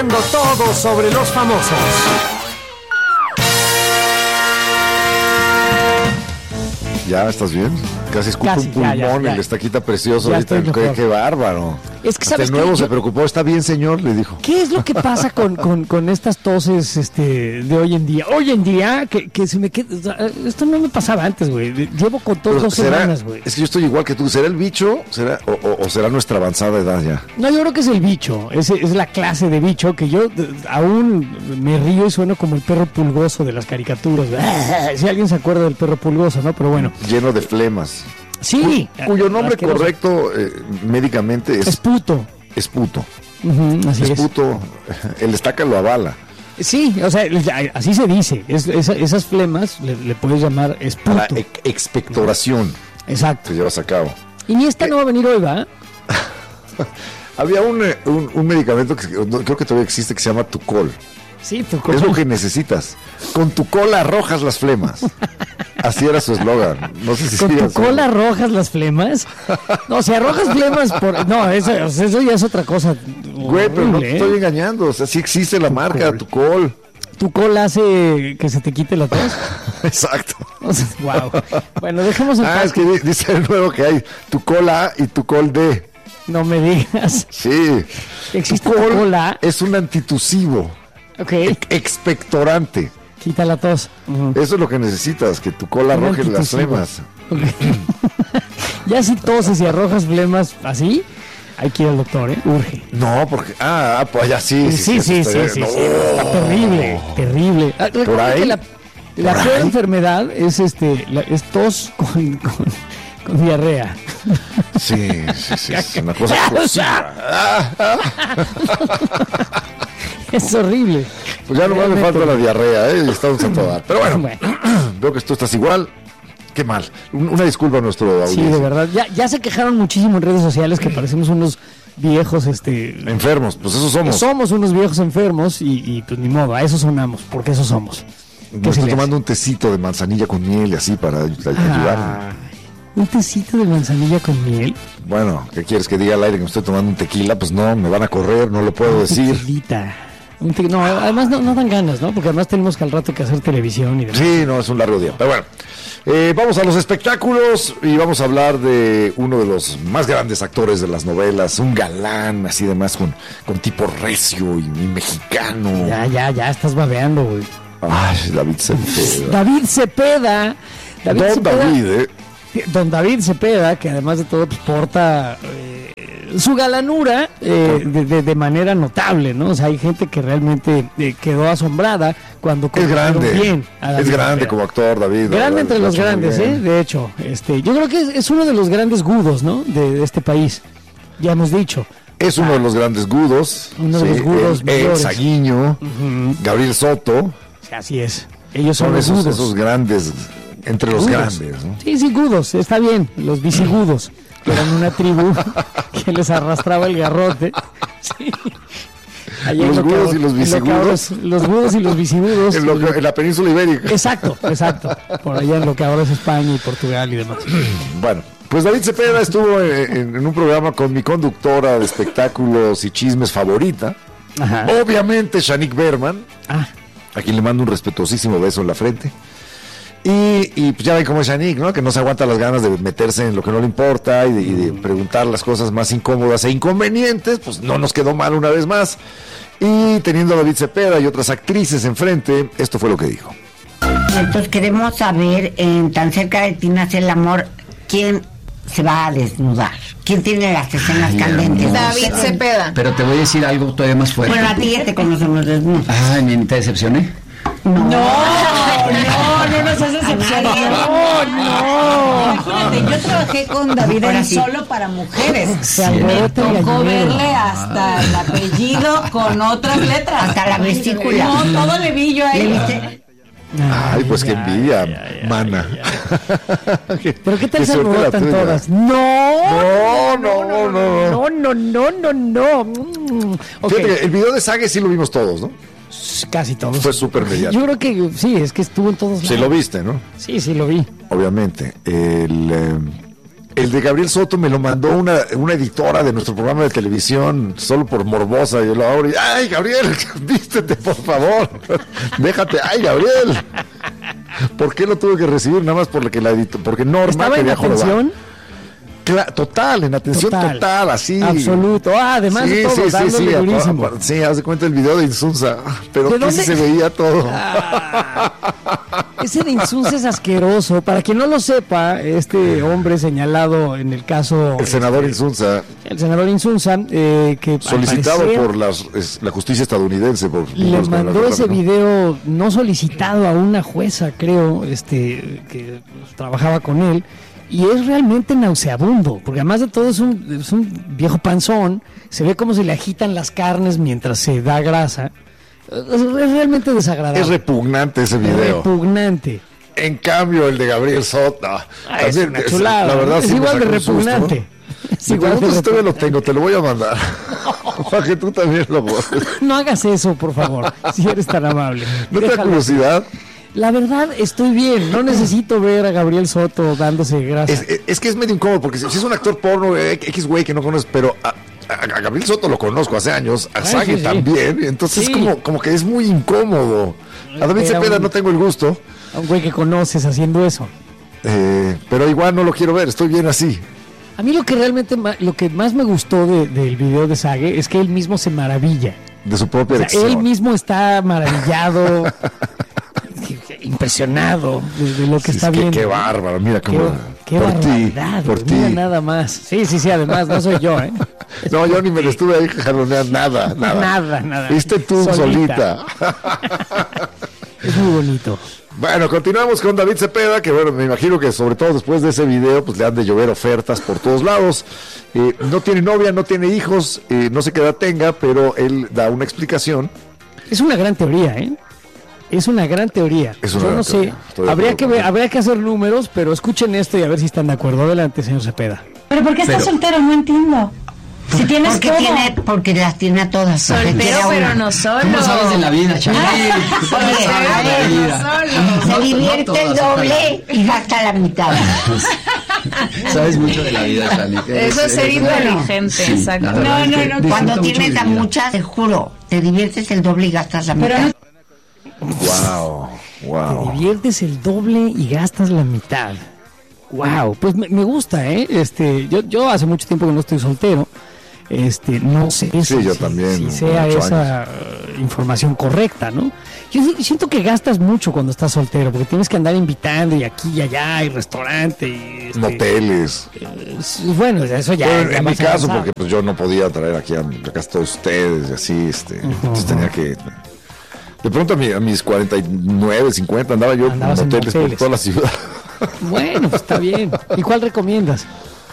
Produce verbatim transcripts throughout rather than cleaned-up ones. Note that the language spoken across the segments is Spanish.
sabiendo todo sobre los famosos. ¿Ya estás bien? Casi escupo Casi, un pulmón, ya, ya, ya. el estaquita precioso. Ya Ahorita, estoy qué, mejor. qué bárbaro. Es que, Hasta ¿sabes el nuevo qué? se Yo- preocupó. ¿Está bien, señor? Le dijo. ¿Qué es lo que pasa con, con, con estas toses este, de hoy en día? Hoy en día, que, que se me queda... o sea, esto no me pasaba antes, güey. Llevo con todos Pero dos será- semanas, güey. Es que yo estoy igual que tú. ¿Será el bicho? ¿Será, o, o- o será nuestra avanzada edad ya? No, yo creo que es el bicho. Es, es la clase de bicho que yo eh, aún me río y sueno como el perro pulgoso de las caricaturas. Si alguien se acuerda del perro pulgoso, ¿no? Pero bueno. Lleno de flemas. Sí. Cu- cuyo nombre asqueroso. correcto eh, médicamente es, Es puto. es puto. Ujú, así Es es. puto. El estaca lo avala. Sí, o sea, así se dice. Es, esa- esas flemas le, le puedes llamar es A la puto. ex- expectoración Exacto. que llevas a cabo. Y ni esta no va a venir hoy, ¿va? Había un, eh, un, un medicamento que no, creo que todavía existe que se llama Tucol. Sí, tu Es lo que necesitas. Con tu cola arrojas las flemas. Así era su eslogan. No sé si ¿Con sigue tu así. cola arrojas las flemas? No, si arrojas flemas por... No, eso, eso ya es otra cosa. Güey, pero no te horrible, ¿eh? estoy engañando. O sea, sí existe la marca Tucol. ¿Tu cola hace que se te quite la tos? Exacto. O sea, wow. Bueno, dejemos en Ah, paz. es que di- dice el nuevo que hay Tucol A y Tucol D. No me digas. Sí. Existe Tucol cola. es un antitusivo. Ok, ex- Expectorante. quita la tos. Ujú. Eso es lo que necesitas, que tu cola Un arroje las antitusivo. flemas. Ok. Ya si toses y arrojas flemas así, hay que ir al doctor, ¿eh? Urge. No, porque. Ah, ah, pues ya sí. Sí, sí, sí, eso sí, estaría- sí, no. sí. Está terrible, terrible. Ah, recuerda ahí? que la, la ¿Por peor ahí? enfermedad es este, la, es tos con, con, con diarrea. Sí, sí, sí. Es una cosa explosiva. Ah, ah. Es horrible. Pues ya nomás me Realmente. falta la diarrea, ¿eh? Y estamos a todo dar. Pero bueno, Bueno. veo que tú estás igual. Qué mal. Un- Una disculpa a nuestro Sí, audiencia. de verdad. Ya, ya se quejaron muchísimo en redes sociales que parecemos unos viejos, este... Enfermos, pues eso somos. Somos unos viejos enfermos y, y pues ni modo, a eso sonamos, porque eso somos. Me ¿Qué se estoy le tomando un tecito de manzanilla con miel y así para ay- hace? ayudarme. Ah, un tecito de manzanilla con miel. Bueno, ¿qué quieres que diga al aire que me estoy tomando un tequila? Pues no, me van a correr, no lo puedo decir. Tequilita. Un te- No, además no, no dan ganas, ¿no? Porque además tenemos que al rato que hacer televisión y demás. Sí, no, es un largo día. Pero bueno, eh, vamos a los espectáculos y vamos a hablar de uno de los más grandes actores de las novelas, un galán, así demás, con, con tipo recio y, y mexicano. Ya, ya, ya estás babeando, güey. Ay, David Cepeda. David Cepeda. David Don Cepeda. David, ¿eh? Don David Cepeda, que además de todo pues, porta eh, su galanura eh, de, de- de manera notable, ¿no? O sea, hay gente que realmente eh, quedó asombrada cuando Es colocaron grande. bien a David Es grande Cepeda. como actor, David. la Grande verdad, entre lo los ha hecho muy grandes, ¿eh? bien. De hecho, este, yo creo que es, es uno de los grandes gudos, ¿no? De, de este país. Ya hemos dicho. Es uno de los grandes gudos. Uno de los gudos el- el mayores. Saguiño, Gabriel Soto. O sea, así es. Ellos son, Son los esos, gudos. esos grandes, entre los Gudos. grandes, ¿no? Sí, sí, gudos, está bien, los visigodos, que eran una tribu que les arrastraba el garrote. Sí. Allá en Los lo que gudos ahora- y los en lo que ahora visigodos. es- Los gudos y los visigodos. En, lo que- en la península ibérica. Exacto, exacto. Por allá en lo que ahora es España y Portugal y demás. Bueno, pues David Cepeda estuvo en, en- en un programa con mi conductora de espectáculos y chismes favorita. Ajá. Obviamente, Shanique Berman, Ah, a quien le mando un respetuosísimo beso en la frente. Y, y pues ya ven cómo es Shanique, ¿no? Que no se aguanta las ganas de meterse en lo que no le importa y de, y de preguntar las cosas más incómodas e inconvenientes. Pues no nos quedó mal una vez más. Y teniendo a David Cepeda y otras actrices enfrente, esto fue lo que dijo. Entonces queremos saber, en Tan cerca de ti nace el amor, ¿quién se va a desnudar? ¿Quién tiene las escenas Ay, candentes? hermosa. David Cepeda. Pero te voy a decir algo todavía más fuerte. Bueno, a ti ya te conocemos desnudo. Ay, ni te decepcioné. No, no, no nos haces excepción. No, no. Imagínate, yo trabajé con David Ahora en sí. Solo para Mujeres. Se Me alborota el tocó gallinero. verle hasta el apellido con otras letras. Hasta la vesícula. No, todo le vi yo ¿Le ahí. viste? Ay, pues qué envidia, mana. Pero ¿qué tal Qué se suerte la alborotan tuya. todas? No, No, no, no. no, no, no, no, no. Mm, ok. Fíjate que el video de Sague sí lo vimos todos, ¿no? Casi todos. Fue súper mediático. Yo creo que sí, es que estuvo en todos Sí lados. lo viste, ¿no? Sí, sí lo vi. Obviamente. El, eh, El de Gabriel Soto me lo mandó una, una editora de nuestro programa de televisión, solo por morbosa. Yo lo abro y, ¡ay, Gabriel! Vístete, por favor. Déjate. ¡Ay, Gabriel! ¿Por qué lo tuve que recibir? Nada más porque la editó, porque Norma ¿Estaba quería en atención? Cla- total, en atención total, total así. Absoluto. Ah, además sí, de todo, sí, sí, sí, durísimo. a, a, sí, haz de cuenta el video de Insunza, pero que sí se veía todo. Ah, ese de Insunza es asqueroso. Para quien no lo sepa, este hombre señalado en el caso... El senador este, Insunza. El senador Insunza, eh, que solicitado parecer, por las, es, la justicia estadounidense. Por, le por mandó ese video no solicitado a una jueza, creo, este que trabajaba con él. Y es realmente nauseabundo, porque además de todo es un, es un viejo panzón, se ve cómo se le agitan las carnes mientras se da grasa. Es, es realmente desagradable. Es repugnante ese video. Repugnante. En cambio, el de Gabriel Soto, Ah, es una chulada, la verdad, es sí igual de me sacó un susto, repugnante. ¿no? Es igual de Entonces todavía lo repugnante. tengo, te lo voy a mandar. Para que tú también lo borres. No hagas eso, por favor, si eres tan amable. ¿No te da Déjalo. curiosidad? La verdad, estoy bien. No necesito ver a Gabriel Soto dándose grasa. Es, es, es que es medio incómodo, porque si, si es un actor porno, eh, X güey que no conoces, pero a, a, a Gabriel Soto lo conozco hace años, a Ay, Sage sí, sí. también, entonces Sí. como, como que es muy incómodo. A David Era Cepeda un- no tengo el gusto, A un güey que conoces haciendo eso. eh, pero igual no lo quiero ver, estoy bien así. A mí lo que realmente ma- lo que más me gustó de- del video de Sage es que él mismo se maravilla. De su propia O sea, elección. él mismo está maravillado, impresionado de, de lo que Sí, está es que- viendo. Qué bárbaro, mira Qué, cómo. qué por ti, barbaridad, por güey, ti. mira nada más. Sí, sí, sí, además, no soy yo, ¿eh? No, yo ni me lo estuve ahí jaloneando, nada, nada. Nada, nada. Viste tú solita. Es muy bonito. Bueno, continuamos con David Cepeda, que bueno, me imagino que sobre todo después de ese video, pues le han de llover ofertas por todos lados. Eh, no tiene novia, no tiene hijos, eh, no sé qué edad tenga, pero él da una explicación. Es una gran teoría, ¿eh? Es una gran teoría. Es una Yo gran no sé, teoría. Estoy de habría acuerdo que con ver, él. habría que hacer números, pero escuchen esto y a ver si están de acuerdo. Adelante, señor Cepeda. ¿Pero por qué estás Pero- soltero? No entiendo. Si tienes Porque todo. tiene, porque las tiene a todas. porque Soltero, quiere a pero una. no solo. ¿Cómo sabes de la vida, Chanel? ¿Cómo sabes Oye, de a la ver, vida? no Se No, no divierte todas, el doble y gasta la mitad. Sabes mucho de la vida, Chanel. Eso es ser inteligente, Sí, exacto. la verdad No, es que no, no. disfruta Cuando mucho tienes mi a vida. muchas, te juro, te diviertes el doble y gastas la Pero mitad. Wow, Te wow. diviertes el doble y gastas la mitad. Wow, pues me, me gusta, ¿eh? Este, yo, yo hace mucho tiempo que no estoy soltero. Este, no sé Sí, si, yo si- también, si sea ocho esa eh, información correcta, ¿no? Yo sí- siento que gastas mucho cuando estás soltero, porque tienes que andar invitando y aquí y allá, y restaurante, y este, Moteles. eh, bueno, eso ya. Bueno, ya en mi vas caso, avanzado. porque pues yo no podía traer aquí a, acá a todos ustedes y así, este, entonces tenía que... De pronto a, mi- a mis cuarenta y nueve, cincuenta andaba yo en Andabas en moteles por moteles. toda la ciudad. Bueno, pues está bien. ¿Y cuál recomiendas?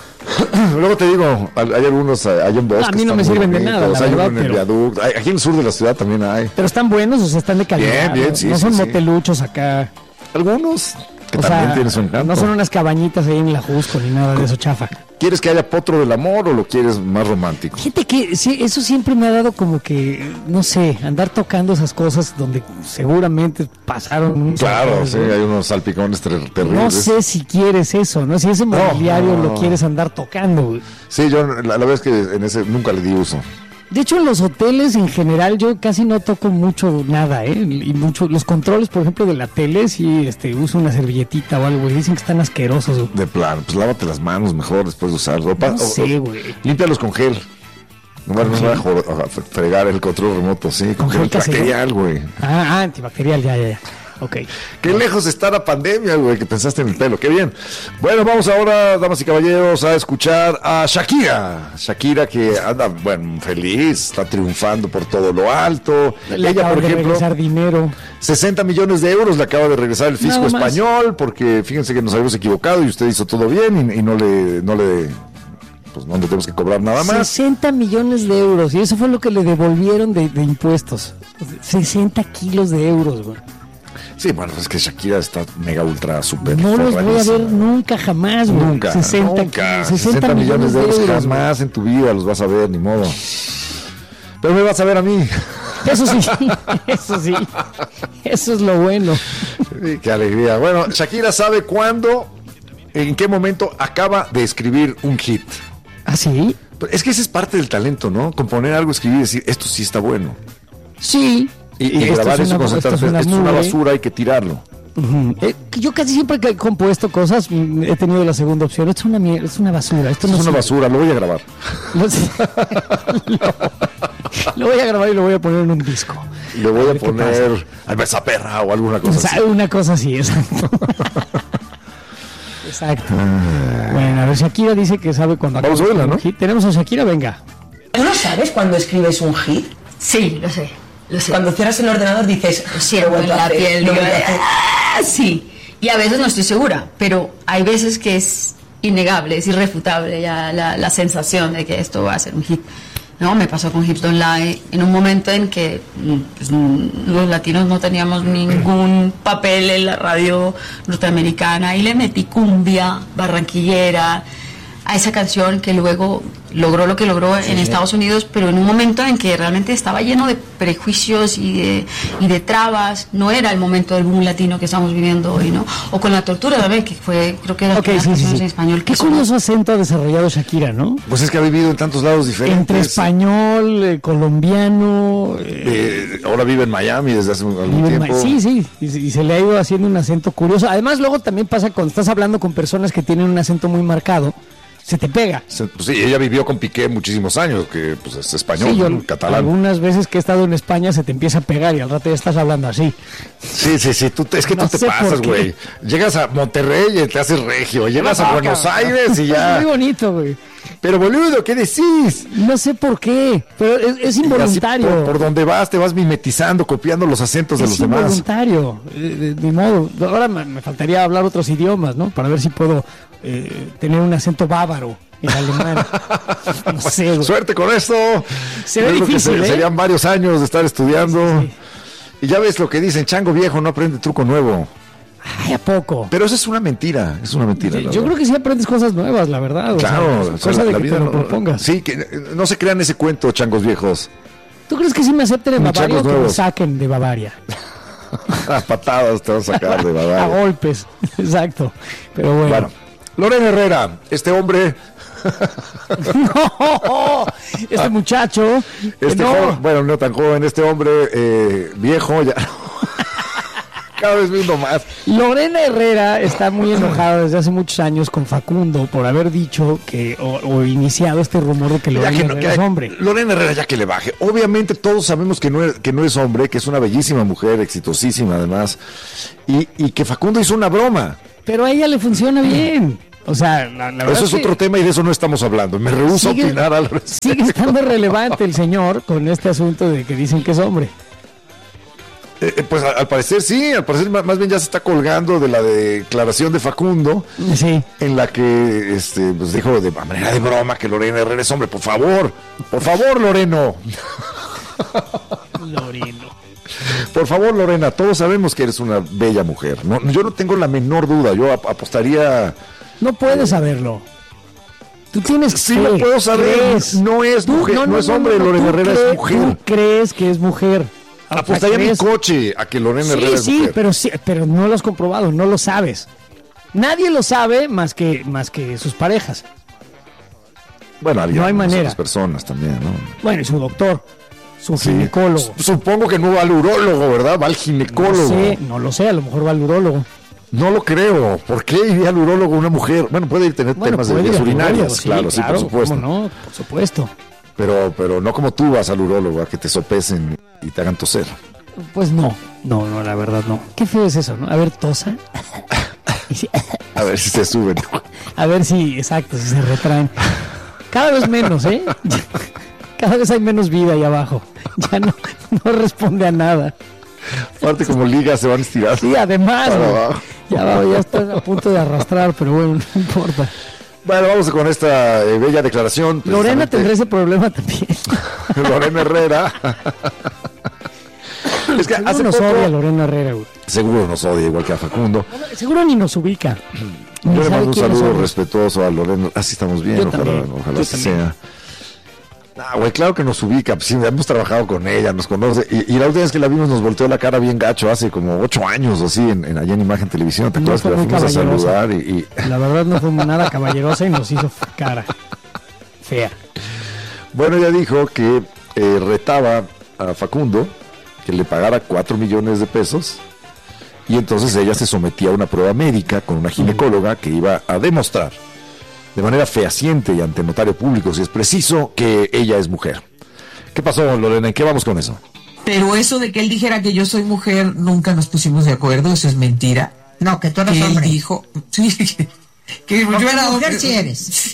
Luego te digo, hay hay algunos, hay hay en bosques. A mí no me están muy sirven de nada, bonitos, la hay uno verdad, en el pero- viaducto, hay- aquí en el sur de la ciudad también hay. Pero están buenos, o sea, están de calidad. Bien, bien, ¿no? sí, No sí, son sí. moteluchos acá. Algunos que O también sea, tienen su encanto. no son unas cabañitas ahí en la Jusco ni nada de eso chafa. ¿Quieres que haya potro del amor o lo quieres más romántico? Fíjate que sí, eso siempre me ha dado como que, no sé, andar tocando esas cosas donde seguramente pasaron un Claro, salpicón, sí, ¿no? hay unos salpicones ter- terribles. No sé si quieres eso, ¿no? Si ese mobiliario no, lo no. quieres andar tocando, güey. Sí, yo la, la verdad es que en ese nunca le di uso. De hecho, en los hoteles en general yo casi no toco mucho nada, ¿eh? Y mucho, los controles, por ejemplo, de la tele, sí, este, uso una servilletita o algo, y dicen que están asquerosos, güey. De plan, pues lávate las manos mejor después de usarlo. Pa- No o- sé, o- güey. Límpialos con gel. Bueno, no voy a jor- a fregar el control remoto, sí, con, ¿Con gel gel casero? bacterial, güey. Ah, ah, antibacterial, ya, ya, ya. Ok. Qué lejos está la pandemia, güey, que pensaste en el pelo. Qué bien. Bueno, vamos ahora, damas y caballeros, a escuchar a Shakira. Shakira que anda, bueno, feliz, está triunfando por todo lo alto. Le Ella, acaban por de ejemplo, regresar dinero. sesenta millones de euros le acaba de regresar el fisco Nada más. español, porque fíjense que nos habíamos equivocado y usted hizo todo bien y, y no le, no le, pues no le tenemos que cobrar nada más. sesenta millones de euros. Y eso fue lo que le devolvieron de, de impuestos. sesenta kilos de euros, güey. Sí, bueno, es que Shakira está mega ultra super. No los voy a forradísima. ver nunca jamás, güey. Nunca, sesenta, nunca. sesenta sesenta millones de euros, güey. jamás en tu vida los vas a ver, ni modo. Pero me vas a ver a mí. Eso sí, eso sí. Eso es lo bueno. Sí, qué alegría. Bueno, Shakira sabe cuándo ¿En qué momento acaba de escribir un hit? ¿Ah, sí? Es que ese es parte del talento, ¿no? Componer algo, escribir y decir, esto sí está bueno. Sí. Y, y esto grabar es eso, una- concentrarse, esto es una esto es una nube. basura, hay que tirarlo. Ujú. Eh, yo casi siempre que he compuesto cosas mm, he tenido la segunda opción. Esto es una mierda, es una basura. Esto Esto no es una sirve. basura, lo voy a grabar. Lo, lo voy a grabar y lo voy a poner en un disco. Le voy a, ver qué poner Albersa Perra o alguna O cosa sea, así. una cosa así, exacto. Exacto. Bueno, a ver, Shakira dice que sabe cuando Vamos acaba a oírla, un ¿no? hit. Tenemos a Shakira, venga. ¿Tú no sabes cuando escribes un hit? Sí, lo sé, lo sé. Cuando cierras el ordenador dices, siento "Lo en la hace, piel, lo digo, hace". "Ah", sí. Y a veces no estoy segura, pero hay veces que es innegable, es irrefutable ya la, la sensación de que esto va a ser un hit. No, me pasó con Hips Don't Lie en un momento en que mm, pues, mm, los latinos no teníamos ningún papel en la radio norteamericana y le metí cumbia barranquillera a esa canción que luego logró lo que logró en Estados Unidos, pero en un momento en que realmente estaba lleno de prejuicios y de, y de trabas. No era el momento del boom latino que estamos viviendo hoy, ¿no? O con La Tortura también, que fue, creo que de las Ok, primeras sí, sí, canciones sí. en español que Qué sonó. curioso acento ha desarrollado Shakira, ¿no? Pues es que ha vivido en tantos lados diferentes. Entre español, eh, colombiano. eh, Eh, ahora vive en Miami desde hace algún vive en Ma- tiempo. Sí, sí, y, se- y se le ha ido haciendo un acento curioso. Además, luego también pasa cuando estás hablando con personas que tienen un acento muy marcado, se te pega. Se- pues sí, ella vivió con Piqué muchísimos años, que pues es español, Sí, yo ¿no? Catalán. algunas veces que he estado en España se te empieza a pegar y al rato ya estás hablando así. Sí, sí, sí, tú te- es que No tú te sé por pasas, qué. güey. Llegas a Monterrey y te haces regio, llegas a No, Buenos cabrón. Aires y Es ya. muy bonito, güey. Pero boludo, ¿qué decís? No sé por qué, pero es, es Y así involuntario. por, por donde vas te vas mimetizando, copiando los acentos de Es los demás. involuntario, eh, de, de modo. Ahora me, me faltaría hablar otros idiomas, ¿no? Para ver si puedo eh, tener un acento bávaro en alemán. No sé, güey. Suerte con esto. Se ve Yo creo que difícil, se- ¿eh? Serían varios años de estar estudiando. Sí, Y ya ves lo que dicen, chango viejo no aprende truco nuevo. Ay, ¿a poco? Pero eso es una mentira, es una mentira. Yo, yo creo que sí aprendes cosas nuevas, la verdad. o sea, Claro, es o sea, cosa la- de la que vida te lo no- propongas. Sí, que eh, no se crean ese cuento, changos viejos. ¿Tú crees que sí me acepten en Ni Bavaria changos o que me nuevos. saquen de Bavaria? A patadas te van a sacar de A Bavaria. golpes, exacto. Pero bueno. Bueno, Lorena Herrera, este hombre, No, este muchacho. que este no. joven, bueno, no tan joven, este hombre eh, viejo, ya cada vez viendo más. Lorena Herrera está muy enojada desde hace muchos años con Facundo por haber dicho que o, o iniciado este rumor de que Ya Lorena que no- Herrera que- es hombre. Lorena Herrera ya que le baje. Obviamente todos sabemos que no es, que no es hombre, que es una bellísima mujer, exitosísima además, y, y que Facundo hizo una broma. Pero a ella le funciona bien. O sea, la, la verdad Eso es que otro tema y de eso no estamos hablando. Me rehúso Sigue- a opinar al respecto. sigue estando relevante el señor con este asunto de que dicen que es hombre. Eh, eh, pues al, al parecer sí, al parecer ma- más bien ya se está colgando de la declaración de Facundo, Sí. en la que este, pues dijo de manera de broma que Lorena Herrera es hombre. Por favor, por favor, Loreno. Loreno. Por favor, Lorena, todos sabemos que eres una bella mujer. No, yo no tengo la menor duda. Yo ap- apostaría. No puedes saberlo. Tú tienes Sí fe, lo puedo saber. crees. No es Tú- mujer, no, es hombre. no, Lorena tú Herrera crees- es mujer. Tú crees que es mujer. Apostaría mi ¿Crees? coche a que Lorena Herrera Sí, es sí, mujer. pero sí, pero no lo has comprobado, no lo sabes. Nadie lo sabe más que más que sus parejas. Bueno, había no hay algunas manera. otras personas también, ¿no? Bueno, y su doctor, su Sí. ginecólogo. Supongo que no va al urólogo, ¿verdad? Va al No ginecólogo. sé, no lo sé, a lo mejor va al urólogo. No lo creo. ¿Por qué iría al urólogo una mujer? Bueno, puede ir tener Bueno, temas de puede ir vías al urinarias, urólogo, claro, sí, por supuesto. ¿cómo no? Por supuesto. Pero, pero no como tú vas al urólogo a que te sopesen y te hagan toser. Pues no, no, no, la verdad no. Qué feo es eso, ¿no? A ver, tosa. Y si- A ver si se suben. A ver si, exacto, si se retraen. Cada vez menos, ¿eh? Cada vez hay menos vida ahí abajo. Ya no, no responde a nada. Aparte como ligas se van estirando. Sí, además, Para güey, abajo. ya, va, ya está a punto de arrastrar, pero bueno, no importa. Bueno, vamos con esta eh, bella declaración. Lorena precisamente. tendrá ese problema también. Lorena Herrera. Es que Seguro hace nos poco, odia Lorena Herrera, güey. seguro nos odia igual que a Facundo. Seguro ni nos ubica. Ni Yo le sabe mando un quiénes saludo somos. respetuoso a Lorena. Así estamos bien, Yo ojalá, también, ojalá yo así también. sea. Ah, güey, claro que nos ubica, pues sí, hemos trabajado con ella, nos conoce, y, y la última vez que la vimos nos volteó la cara bien gacho, hace como ocho años o así, en, en allá en Imagen Televisión, ¿te No acuerdas fue que la muy fuimos a caballerosa. saludar? Y, y... La verdad no fue nada caballerosa y nos hizo cara fea. Bueno, ella dijo que eh, retaba a Facundo que le pagara cuatro millones de pesos, y entonces ella se sometía a una prueba médica con una ginecóloga que iba a demostrar de manera fehaciente y ante notario público, si es preciso, que ella es mujer. ¿Qué pasó, Lorena? ¿En qué vamos con eso? Pero eso de que él dijera que yo soy mujer, nunca nos pusimos de acuerdo, eso es mentira. No, que tú eres Que él hombre. dijo, sí, que, que Porque yo era mujer hombre. sí eres.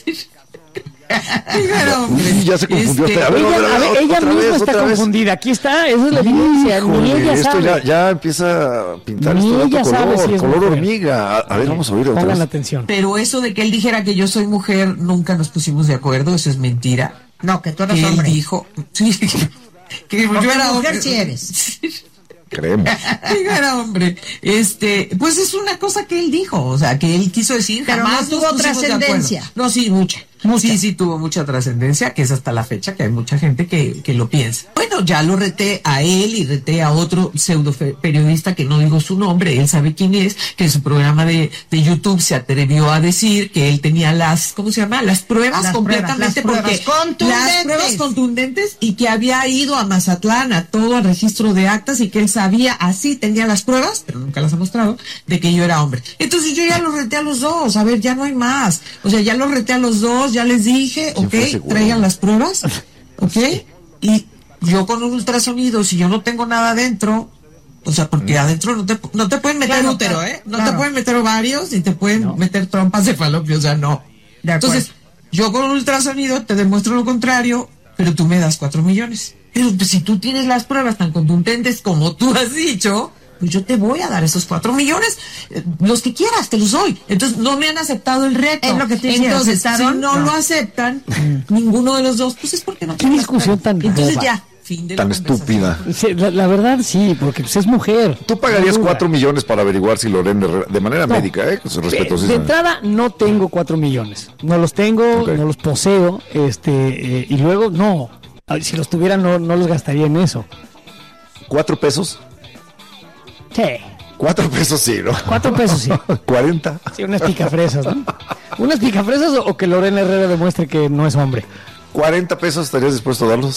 Yo era hombre. Uy, ya se confundió. Este, A ver, Ella, a ver, a ver, otra ella vez, misma está otra vez. confundida. Aquí está, esa es la evidencia. Ni Híjole, ella esto sabe. ya, ya empieza a pintar Ni esto de ella otro sabe color, si es color mujer. hormiga. A, a ver, vamos a oír otra Pongan vez. atención. Pero eso de que él dijera que yo soy mujer, nunca nos pusimos de acuerdo, eso es mentira. No, que tú eres Que él hombre. dijo, sí, que Porque yo era mujer hombre. sí eres. Creemos. Que yo era hombre. Este, pues es una cosa que él dijo, o sea, que él quiso decir, Pero jamás no nos tuvo pusimos de trascendencia. acuerdo. No, sí, mucha. Mucha. Sí, sí tuvo mucha trascendencia, que es hasta la fecha, que hay mucha gente que, que lo piensa. Bueno, ya lo reté a él y reté a otro pseudo fe- periodista que no digo su nombre, él sabe quién es, que en su programa de, de YouTube se atrevió a decir que él tenía las, ¿cómo se llama? Las pruebas Las completamente, pruebas, las porque pruebas contundentes. las pruebas contundentes y que había ido a Mazatlán a todo el registro de actas y que él sabía, así tenía las pruebas, pero nunca las ha mostrado, de que yo era hombre. Entonces yo ya los reté a los dos, a ver, ya no hay más. O sea, ya los reté a los dos, ya les dije, ¿Quién fue ok, ese güey? traigan las pruebas, ok, y yo con un ultrasonido, si yo no tengo nada adentro, o sea, porque adentro no te, no te pueden meter Claro, útero, claro, ¿eh? No claro. te pueden meter ovarios ni te pueden meter trompas de falopio, o sea, no. De acuerdo. Entonces, yo con un ultrasonido te demuestro lo contrario, pero tú me das cuatro millones. Pero pues, si tú tienes las pruebas tan contundentes como tú has dicho, pues yo te voy a dar esos cuatro millones, eh, los que quieras, te los doy. Entonces, no me han aceptado el reto. Es lo que te decía, Entonces, si ¿aceptaron? no, No. lo aceptan, ninguno de los dos, pues es porque no Qué tienen las discusión pruebas. tan Entonces boba. ya, fin de la Tan conversación. estúpida. Sí, la, la verdad sí, porque pues, es mujer. Tú pagarías No duda. cuatro millones para averiguar si Lorena Herrera, de manera No. médica, ¿eh? Con De, respetuosísima. de entrada no tengo cuatro millones. No los tengo, Ok. no los poseo, este, eh, y luego no. A ver, si los tuviera no, no los gastaría en eso. ¿Cuatro pesos? Sí, Cuatro pesos sí, ¿no? cuatro pesos sí. ¿Cuarenta? Sí, unas picafresas, ¿no? Unas picafresas o, o que Lorena Herrera demuestre que no es hombre. ¿Cuarenta pesos estarías dispuesto a darlos? Sí.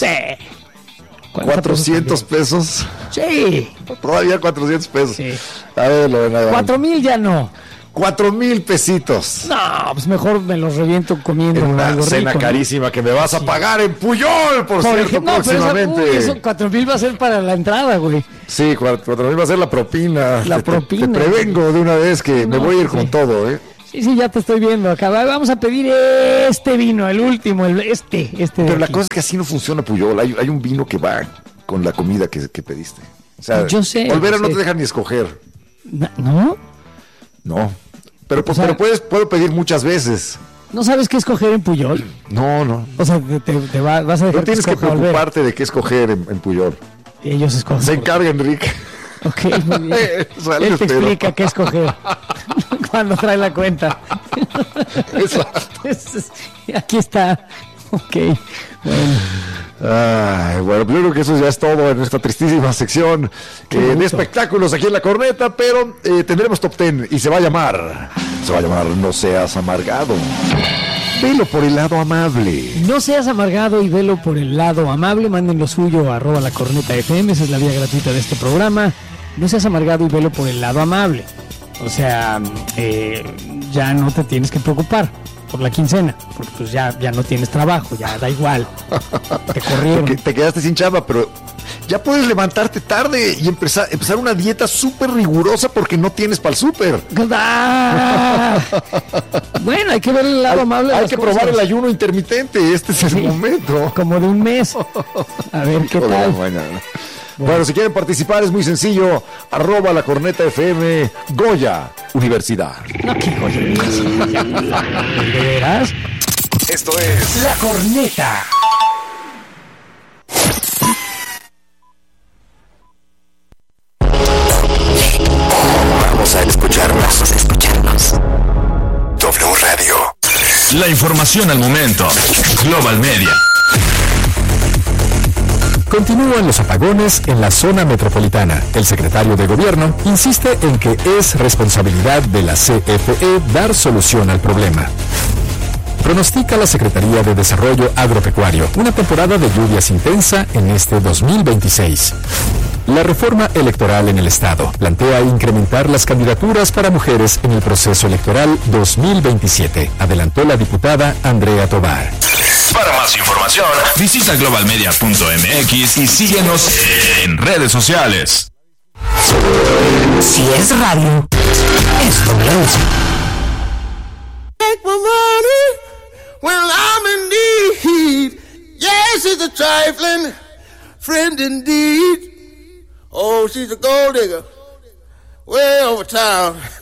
¿Cuatrocientos pesos? Sí. Todavía cuatrocientos pesos. Sí. A ver, Lorena. Cuatro mil ya no. Cuatro mil pesitos. No, pues mejor me los reviento comiendo En una algo cena rico, ¿no? carísima que me vas a pagar en Puyol, por, Por cierto, ejemplo, no, pero esa- próximamente. uy, eso cuatro mil va a ser para la entrada, güey. Sí, cuatro cuatro mil va a ser la propina. La Te- te- propina. Te, prevengo de una vez que me No, voy a ir sí. con todo, ¿eh? Sí, sí, ya te estoy viendo acá. Va, Vamos a pedir este vino, el último, el, este, este. de Pero la aquí. cosa es que así no funciona Puyol. Hay, hay un vino que va con la comida que, que pediste. O sea, Yo sé, Olvera yo no sé. te deja ni escoger. Na- ¿No? No. Pero, pues, O sea- pero puedes, puedo pedir muchas veces. ¿No sabes qué escoger en Puyol? No, no. O sea, te, te- te va- vas a dejar No tienes que escoja Olvera. preocuparte de qué escoger en, en Puyol. Y ellos escogen. Se por- encarga Enrique. Ok, muy bien. Sale, Él te pero- explica qué escoger cuando trae la cuenta. Exacto. Es- Aquí está. Ok, bueno. Ay, bueno, pues yo creo que eso ya es todo en esta tristísima sección Qué eh, de bonito. espectáculos aquí en La Corneta, pero eh, tendremos top ten y se va a llamar, se va a llamar No Seas Amargado. Velo por el lado amable. No seas amargado y velo por el lado amable. Manden lo suyo a arroba la corneta F M. Esa es la vía gratuita de este programa. No seas amargado y velo por el lado amable. O sea, eh, ya no te tienes que preocupar por la quincena, porque pues ya, ya no tienes trabajo, ya da igual. Te corrieron. Que te quedaste sin chamba, pero ya puedes levantarte tarde y empezar, empezar una dieta súper rigurosa porque no tienes para el súper. ¡Ah! Bueno, hay que ver el lado Hay, amable. de hay las que cosas. probar el ayuno intermitente, este es el Sí, momento. Como de un mes. A ver qué Hijo de la tal. mañana. Bueno, si quieren participar es muy sencillo, arroba la corneta F M, Goya Universidad. No, qué joya. ¿De veras? Esto es La corneta. Vamos a escucharnos. Vamos a escucharnos. W Radio. La información al momento. Global Media. Continúan los apagones en la zona metropolitana. El secretario de Gobierno insiste en que es responsabilidad de la C F E dar solución al problema. Pronostica la Secretaría de Desarrollo Agropecuario una temporada de lluvias intensa en este dos mil veintiséis. La reforma electoral en el Estado plantea incrementar las candidaturas para mujeres en el proceso electoral dos mil veintisiete, adelantó la diputada Andrea Tobar. Para más información, visita global media punto m x y síguenos en redes sociales. Si es radio, es W. Take my money when I'm in need. Yes, it's a trifling friend indeed. Oh, she's a gold digger way over town.